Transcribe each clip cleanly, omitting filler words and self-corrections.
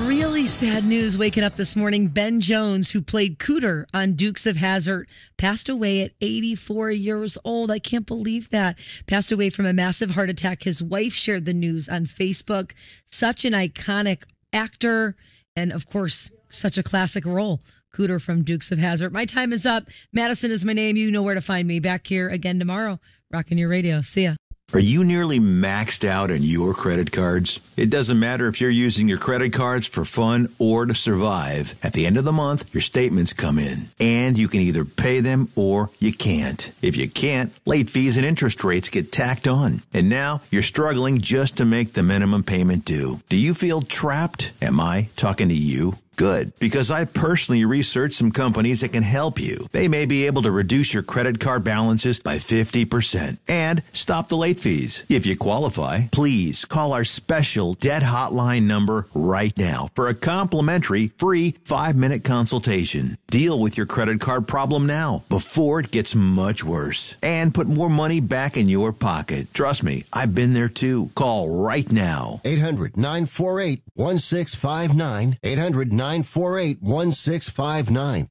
Really sad news waking up this morning. Ben Jones, who played Cooter on Dukes of Hazzard, passed away at 84 years old. I can't believe that. Passed away from a massive heart attack. His wife shared the news on Facebook. Such an iconic actor and, of course, such a classic role. Cooter from Dukes of Hazzard. My time is up. Madison is my name. You know where to find me. Back here again tomorrow. Rocking your radio. See ya. Are you nearly maxed out on your credit cards? It doesn't matter if you're using your credit cards for fun or to survive. At the end of the month, your statements come in, and you can either pay them or you can't. If you can't, late fees and interest rates get tacked on. And now you're struggling just to make the minimum payment due. Do you feel trapped? Am I talking to you? Good, because I personally researched some companies that can help you. They may be able to reduce your credit card balances by 50% and stop the late fees. If you qualify, please call our special debt hotline number right now for a complimentary free 5-minute consultation. Deal with your credit card problem now before it gets much worse and put more money back in your pocket. Trust me, I've been there too. Call right now. 800-948-1659. 800-948-1659.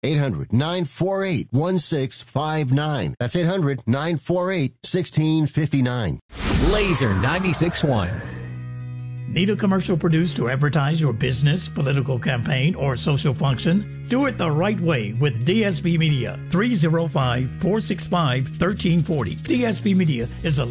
800-948-1659. That's 800-948-1659. Laser 96.1. Need a commercial produced to advertise your business, political campaign, or social function? Do it the right way with DSB Media. 305-465-1340. DSB Media is a